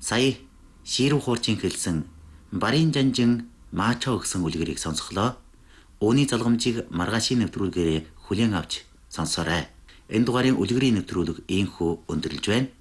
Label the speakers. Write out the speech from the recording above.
Speaker 1: Сая Ширүү хуурчин хэлсэн Барын жанжин Маачо гэсэн үлгэрийг сонсголоо. Өөний залгамжийг маргаашийн нэвтрүүлгээр хүлээн авч сонсоорой. Энэ дугаарын үлгэрийн нэвтрүүлэг ийхүү өндөрлж байна.